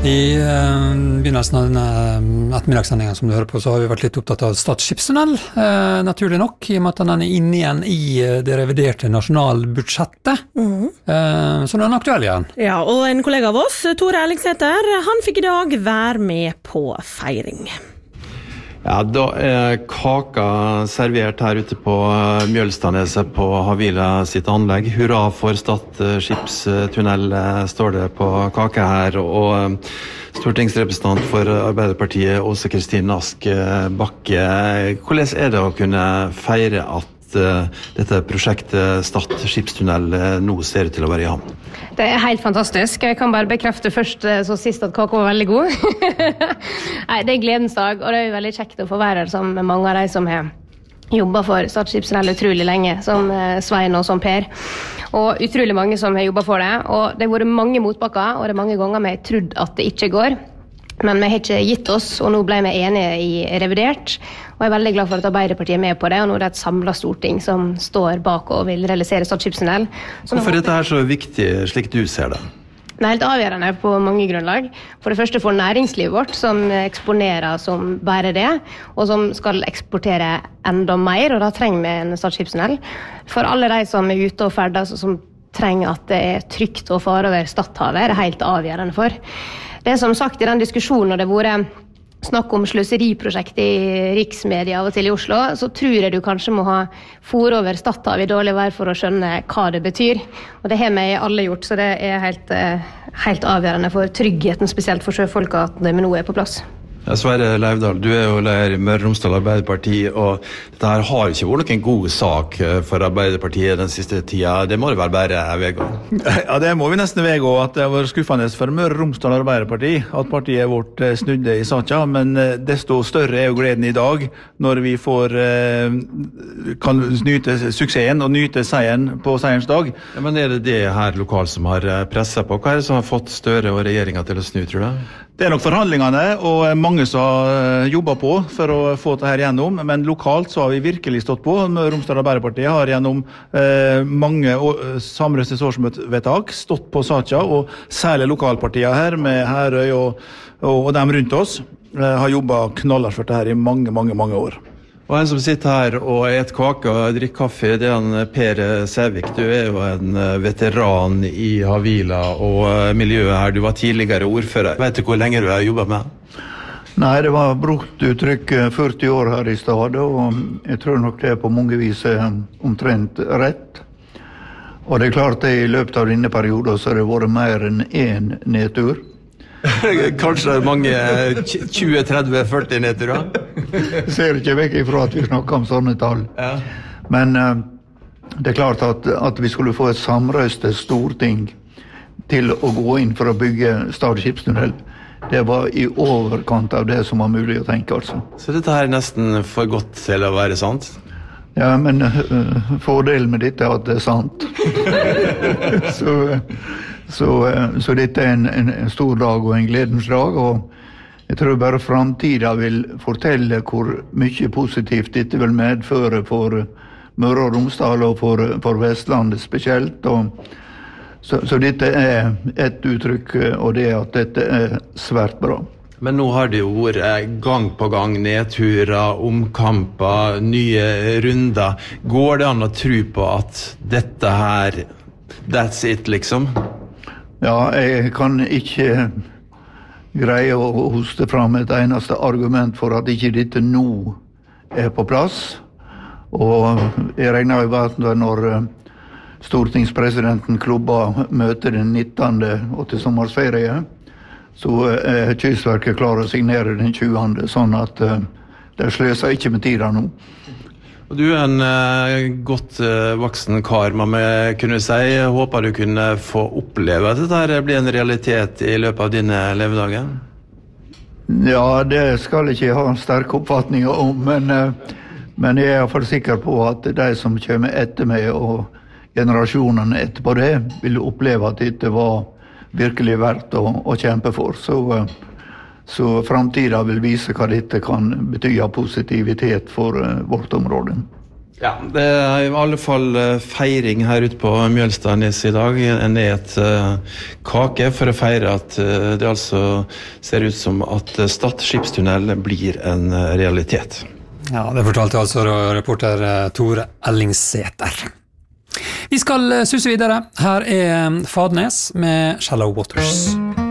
I begynnelsen av denne ettermiddagssendingen som du hører på, så har vi vært litt opptatt av Stad skipstunnel, naturlig nok, i og med at den er inne igjen i det reviderte nasjonalbudsjettet. Så nå er den aktuell igjen. Ja, og en kollega av oss, Tore Erlingsæter, han fikk i dag være med på feiring. Ja, da er kaka servert her ute på Mjølstaneset på Havila sitt anlegg. Hurra for Stad skipstunnel, står det på kaka her. Og stortingsrepresentant for Arbeiderpartiet, Åse Kristin Ask Bakke. Hvordan er det å kunne feire at dette prosjektet Stad skipstunnel nå ser ut til å være i havn? Det er helt fantastisk. Jeg kan bare bekrefte først så sist at kaka var veldig god. Nei, det er gledens dag, og det er jo veldig kjekt å få være her sammen med mange av de som har jobbet for Stad skipstunnel utrolig lenge, som Svein og som Per. Og utrolig mange som har jobbet for det. Og det har vært mange motbakker, og det er mange ganger vi har trodd at det ikke går. Men vi har ikke gitt oss, og nå ble vi enige i revidert. Og jeg er veldig glad for at Arbeiderpartiet er med på det, og nå er det et samlet storting som står bak og vil realisere Stad skipstunnel. Hvorfor er dette her så viktig, slik du ser det? Det er helt avgjørende på mange grunnlag. For det første for næringslivet vårt, som eksponerer som bare det, og som skal eksportere enda mer, og da trenger vi en Stad skipstunnel. For alle de som er ute og ferdes, og som trenger at det er trygt å fare over Stadhavet, er det helt avgjørende for. Det er som sagt i den diskusjonen, når det har vært snakk om sløseriprosjekt i riksmedia av og til i Oslo, så tror jeg du kanskje må ha for over Stadhavet i dårlig vær for å skjønne hva det betyr. Og det har vi alle gjort, så det er helt avgjørende for tryggheten, spesielt for sjøfolka, at det nå er på plass. Ja, Sverre Leivdal, du er jo leder i Møre og Romsdal Arbeiderparti, og dette her har ikke vært noen god sak for Arbeiderpartiet den siste tida. Det må det vel bare vego? Ja, det må vi nesten vego, at det var skuffende for Møre og Romsdal Arbeiderparti at partiet vårt snudde i saka, men desto større er jo gleden i dag når vi kan nyte suksessen og nyte seieren på seierens dag. Ja, men er det her lokalt som har presset på? Hva er det som har fått Støre og regjeringen til å snu, tror du? Det er nok forhandlingene, og mange som har jobbet på for å få dette her gjennom, men lokalt så har vi virkelig stått på. Møre og Romsdal Arbeiderparti har gjennom mange samrøstes årsmøtevedtak stått på saka, og særlig lokalpartiene her med Herøy og dem rundt oss har jobbet knallhardt for dette her i mange år. Og en som sitter her og et kake og drikker kaffe, det er Per Sævik. Du er jo en veteran i Havila og miljøet her. Du var tidligere ordfører. Vet du hvor lenge du har jobbet med? Nei, det var brukt uttrykk 40 år her i Stad, og jeg tror nok det på mange vis omtrent rett. Og det er klart at i løpet av denne perioden så har det vært mer enn en nedtur. Kanskje mange 20, 30, 40 nedturer? Ser ikke vekk ifra at vi snakker om sånne tall. Ja. Men det er klart at vi skulle få et samrøstet storting til å gå inn for å bygge Stad skipstunnel. Det var i overkant av det som var mulig å tenke, altså. Så dette her er nesten for godt til å være sant? Ja, men fordelen med dette er at det er sant. Så dette er en stor dag og en gledens dag, og jeg tror bare fremtiden vil fortelle hvor mye positivt dette vil medføre for Møre og Romsdal og for Vestlandet spesielt. Så dette er et uttrykk, og det er at dette er svært bra. Men nå har det jo vært gang på gang nedturer, omkamper, nye runder. Går det an å tro på at dette her, that's it liksom? Ja, jeg kan ikke greie å hoste fram et eneste argument for at ikke dette nå er på plass. Og jeg regner jo at når stortingspresidenten klubba møter den 19. og til sommersferie, så er Kystverket klar å signere den 20. Sånn at det sløser ikke med tida nå. Og du er en godt voksen kar, man kunne si. Jeg håper du kunne få oppleve at dette blir en realitet i løpet av dine levedager. Ja, det skal jeg ikke ha sterke oppfatninger om, men jeg er i hvert fall sikker på at de som kommer etter meg og generasjonene etterpå det, vil oppleve at dette var virkelig verdt å kjempe for. Så fremtiden vil vise hva dette kan bety av positivitet for vårt område. Ja, det I alle fall feiring her ute på Mjølstanes I dag. En et kake for å feire at det altså ser ut som at Stad skipstunnel blir en realitet. Ja, det fortalte altså reporter Tore Ellingsæter. Vi skal suse videre. Her Fadnes med Shallow Waters.